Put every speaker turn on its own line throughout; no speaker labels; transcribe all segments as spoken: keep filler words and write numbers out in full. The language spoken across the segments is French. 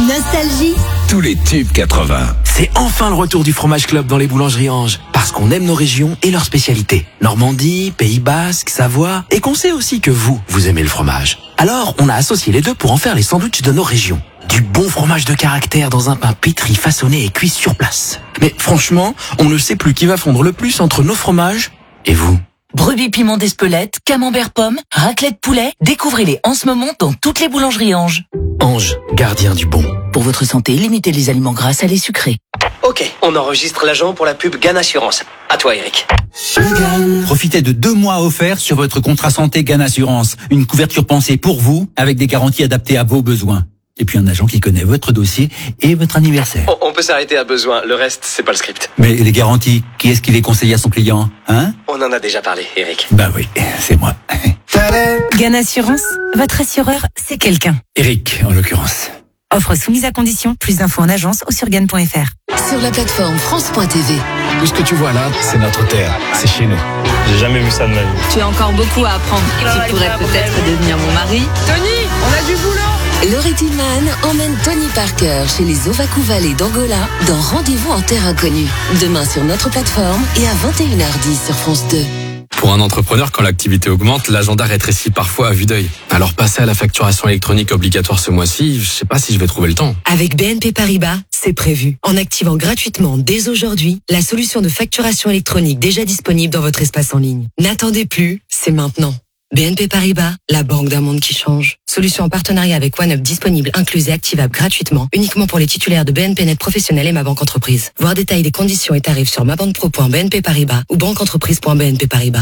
Nostalgie.
Tous les tubes quatre-vingts.
C'est enfin le retour du Fromage Club dans les boulangeries Ange. Parce qu'on aime nos régions et leurs spécialités. Normandie, Pays Basque, Savoie. Et qu'on sait aussi que vous, vous aimez le fromage. Alors, on a associé les deux pour en faire les sandwichs de nos régions. Du bon fromage de caractère dans un pain pétri, façonné et cuit sur place. Mais franchement, on ne sait plus qui va fondre le plus entre nos fromages et vous.
Brebis piment d'Espelette, camembert pomme, raclette poulet, découvrez-les en ce moment dans toutes les boulangeries Ange.
Ange, gardien du bon.
Pour votre santé, limitez les aliments gras, salés, sucrés.
Ok, on enregistre l'agent pour la pub Gan Assurance. À toi, Eric.
Profitez de deux mois offerts sur votre contrat santé Gan Assurance. Une couverture pensée pour vous, avec des garanties adaptées à vos besoins. Et puis un agent qui connaît votre dossier et votre anniversaire.
On, on peut s'arrêter à besoin, le reste, c'est pas le script.
Mais les garanties, qui est-ce qui les conseille à son client, hein?
On en a déjà parlé, Eric.
Bah oui, c'est moi.
Gan Assurance, votre assureur, c'est quelqu'un.
Eric, en l'occurrence.
Offre soumise à condition. Plus d'infos en agence ou sur gan point f r.
Sur la plateforme France point t v.
Tout ce que tu vois là, c'est notre terre. C'est chez nous.
J'ai jamais vu ça de ma vie.
Tu as encore beaucoup à apprendre. Tu pourrais peut-être devenir mon mari.
Tony, on a du boulot.
Laurie Tillman emmène Tony Parker chez les Ovaku Valley d'Angola dans Rendez-vous en terre inconnue. Demain sur notre plateforme et à vingt et une heures dix sur France deux.
Pour un entrepreneur, quand l'activité augmente, l'agenda rétrécit parfois à vue d'œil. Alors passer à la facturation électronique obligatoire ce mois-ci, je sais pas si je vais trouver le temps.
Avec B N P Paribas, c'est prévu. En activant gratuitement dès aujourd'hui la solution de facturation électronique déjà disponible dans votre espace en ligne. N'attendez plus, c'est maintenant. B N P Paribas, la banque d'un monde qui change. Solution en partenariat avec OneUp disponible, incluse et activable gratuitement, uniquement pour les titulaires de B N P Net Professionnel et Ma Banque Entreprise. Voir détail des conditions et tarifs sur mabanquepro point b n p paribas ou banqueentreprise point b n p paribas.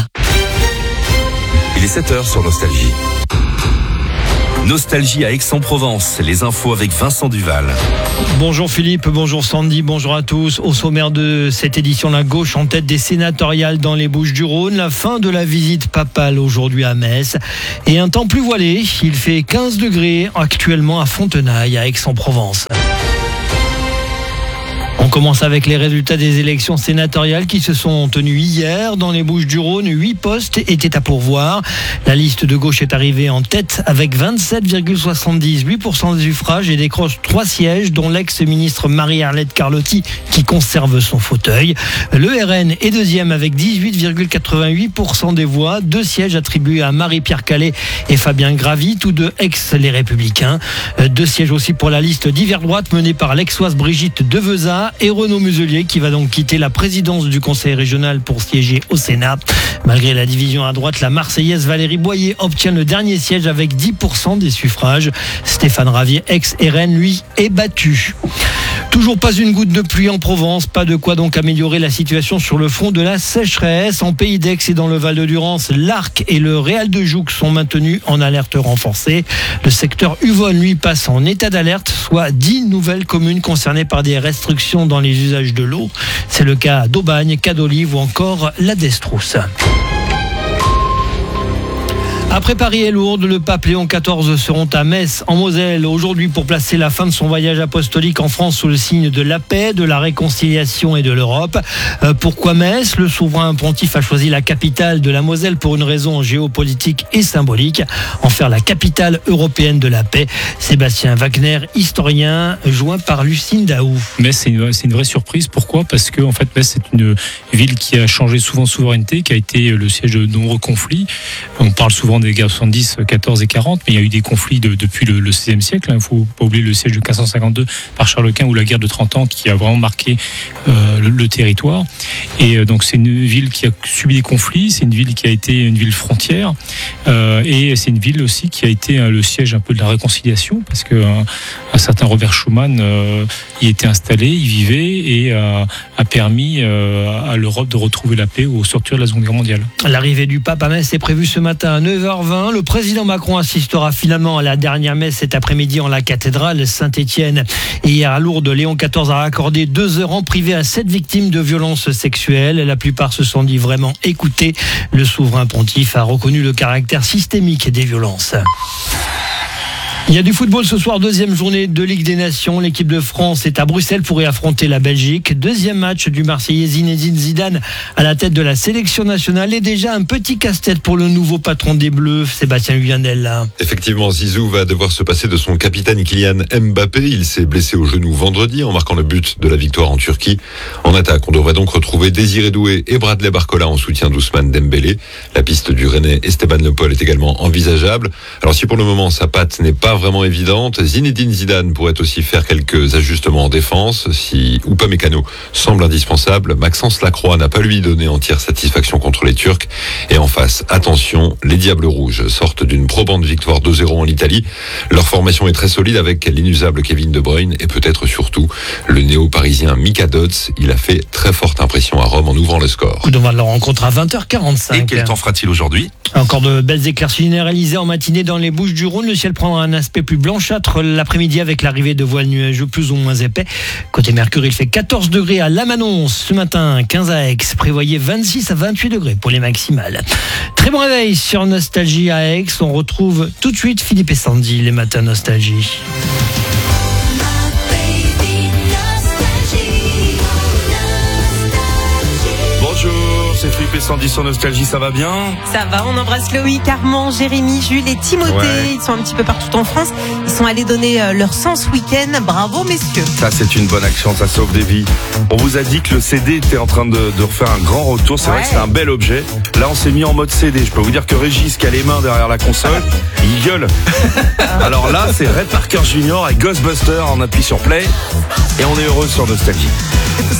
Il est sept heures sur Nostalgie. Nostalgie à Aix-en-Provence. Les infos avec Vincent Duval.
Bonjour Philippe, bonjour Sandy, bonjour à tous. Au sommaire de cette édition, la gauche en tête des sénatoriales dans les Bouches-du-Rhône. La fin de la visite papale aujourd'hui à Metz. Et un temps plus voilé, il fait quinze degrés actuellement à Fontenailles, à Aix-en-Provence. On commence avec les résultats des élections sénatoriales qui se sont tenues hier dans les Bouches-du-Rhône. Huit postes étaient à pourvoir. La liste de gauche est arrivée en tête avec vingt-sept virgule soixante-dix-huit pour cent des suffrages et décroche trois sièges, dont l'ex-ministre Marie-Arlette Carlotti qui conserve son fauteuil. Le R N est deuxième avec dix-huit virgule quatre-vingt-huit pour cent des voix. Deux sièges attribués à Marie-Pierre Calais et Fabien Gravy, tous deux ex les Républicains. Deux sièges aussi pour la liste d'hiver droite menée par l'exoise Brigitte Devezat et Renaud Muselier qui va donc quitter la présidence du conseil régional pour siéger au Sénat. Malgré la division à droite, la Marseillaise Valérie Boyer obtient le dernier siège avec dix pour cent des suffrages. Stéphane Ravier, ex-R N, lui, est battu. Toujours pas une goutte de pluie en Provence, pas de quoi donc améliorer la situation sur le front de la sécheresse. En Pays d'Aix et dans le Val de Durance, l'Arc et le Réal de Jouques sont maintenus en alerte renforcée. Le secteur Uvonne, lui, passe en état d'alerte, soit dix nouvelles communes concernées par des restrictions dans les usages de l'eau. C'est le cas d'Aubagne, Cadolive ou encore la Destrousse. Après Paris et Lourdes, le pape Léon quatorze seront à Metz, en Moselle, aujourd'hui pour placer la fin de son voyage apostolique en France sous le signe de la paix, de la réconciliation et de l'Europe. Euh, pourquoi Metz ? Le souverain pontife a choisi la capitale de la Moselle pour une raison géopolitique et symbolique, en faire la capitale européenne de la paix. Sébastien Wagner, historien, joint par Lucine Daou.
Metz, c'est une, c'est une vraie surprise. Pourquoi ? Parce que en fait, Metz, c'est une ville qui a changé souvent de souveraineté, qui a été le siège de nombreux conflits. On parle souvent des guerres soixante-dix, quatorze et quarante, mais il y a eu des conflits de, depuis le, le seizième siècle. Il ne faut pas oublier le siège de quinze cent cinquante-deux par Charles Quint ou la guerre de trente ans qui a vraiment marqué euh, le, le territoire. Et euh, donc c'est une ville qui a subi des conflits, c'est une ville qui a été une ville frontière euh, et c'est une ville aussi qui a été euh, le siège un peu de la réconciliation parce que euh, un certain Robert Schuman euh, y était installé, y vivait et euh, a permis euh, à l'Europe de retrouver la paix au sortir de la Seconde Guerre mondiale.
L'arrivée du pape à Metz est prévue ce matin à neuf heures vingt. Le président Macron assistera finalement à la dernière messe cet après-midi en la cathédrale Saint-Étienne. Et hier à Lourdes, Léon quatorze a accordé deux heures en privé à sept victimes de violences sexuelles. La plupart se sont dit vraiment écoutés. Le souverain pontife a reconnu le caractère systémique des violences. Il y a du football ce soir, deuxième journée de Ligue des Nations. L'équipe de France est à Bruxelles pour y affronter la Belgique. Deuxième match du Marseillais Zinedine Zidane à la tête de la sélection nationale. Et déjà un petit casse-tête pour le nouveau patron des Bleus, Sébastien Luyandel. Là.
Effectivement, Zizou va devoir se passer de son capitaine Kylian Mbappé. Il s'est blessé au genou vendredi en marquant le but de la victoire en Turquie. En attaque, on devrait donc retrouver Désiré Doué et Bradley Barcola en soutien d'Ousmane Dembélé. La piste du Rennais Esteban Le Paul est également envisageable. Alors si pour le moment sa patte n'est pas vraiment évidente, Zinedine Zidane pourrait aussi faire quelques ajustements en défense. Si Upamecano semble indispensable, Maxence Lacroix n'a pas lui donné entière satisfaction contre les Turcs. Et en face, attention, les Diables Rouges sortent d'une probante victoire deux zéro en Italie. Leur formation est très solide avec l'inusable Kevin De Bruyne et peut-être surtout le néo-parisien Mika Dotz. Il a fait très forte impression à Rome en ouvrant le score.
Coup d'envoi de leur rencontre à vingt heures quarante-cinq.
Et quel temps fera-t-il aujourd'hui ?
Encore de belles éclaircies généralisées en matinée dans les Bouches-du-Rhône. Le ciel prendra un aspect plus blanchâtre l'après-midi avec l'arrivée de voiles nuageux plus ou moins épais. Côté Mercure, il fait quatorze degrés à Lamanons ce matin, quinze à Aix. Prévoyez vingt-six à vingt-huit degrés pour les maximales. Très bon réveil sur Nostalgie à Aix. On retrouve tout de suite Philippe et Sandy, les matins Nostalgie.
C'est Philippe et Sandy sur Nostalgie, ça va bien ?
Ça va, on embrasse Loïc, Armand, Jérémy, Jules et Timothée. Ouais. Ils sont un petit peu partout en France. Ils sont allés donner leur sang ce week-end. Bravo messieurs.
Ça c'est une bonne action, ça sauve des vies. On vous a dit que le C D était en train de, de refaire un grand retour. C'est ouais. vrai que c'est un bel objet. Là on s'est mis en mode C D. Je peux vous dire que Régis qui a les mains derrière la console, il gueule. Alors là c'est Ray Parker Junior et Ghostbusters. On appuie sur play et on est heureux sur Nostalgie.